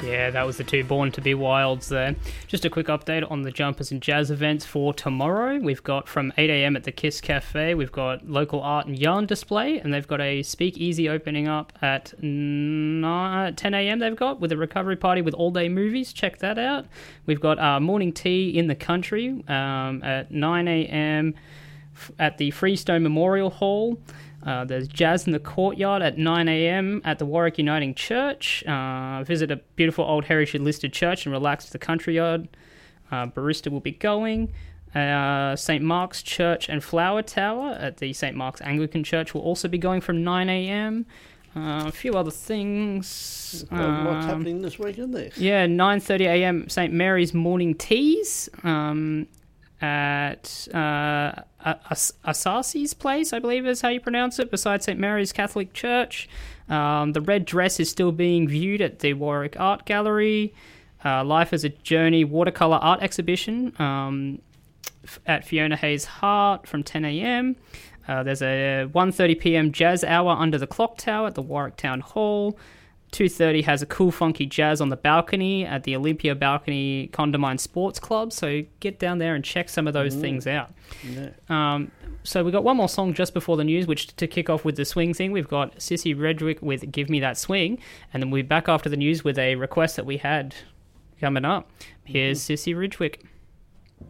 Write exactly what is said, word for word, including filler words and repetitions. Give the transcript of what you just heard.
Yeah, that was the two Born to Be Wilds there. Just a quick update on the Jumpers and Jazz events for tomorrow. We've got from eight a.m. at the Kiss Cafe, we've got local art and yarn display, and they've got a speakeasy opening up at ten a.m. they've got, with a recovery party with all-day movies. Check that out. We've got uh, morning tea in the country um, at nine a.m. at the Freestone Memorial Hall. Uh, there's Jazz in the Courtyard at nine a.m. at the Warwick Uniting Church. Uh, visit a beautiful old heritage-listed church and relax at the country yard. Uh, barista will be going. Uh, Saint Mark's Church and Flower Tower at the Saint Mark's Anglican Church will also be going from nine a.m. Uh, a few other things. Um, What's Um, happening this week in there? Yeah, nine thirty a.m. Saint Mary's Morning Teas. Um... at uh, As- Asasi's place, I believe is how you pronounce it, beside Saint Mary's Catholic Church. Um, the red dress is still being viewed at the Warwick Art Gallery. Uh, Life as a Journey watercolour art exhibition um, f- at Fiona Hayes Hart from ten a.m. Uh, there's a one thirty p.m. jazz hour under the clock tower at the Warwick Town Hall. two thirty has a cool funky jazz on the balcony at the Olympia Balcony Condamine Sports Club, so get down there and check some of those mm. things out. Yeah. Um, so we've got one more song just before the news, which to kick off with the swing thing, we've got Sissy Redwick with Give Me That Swing, and then we'll be back after the news with a request that we had coming up. Here's mm-hmm. Sissy Ridgwick.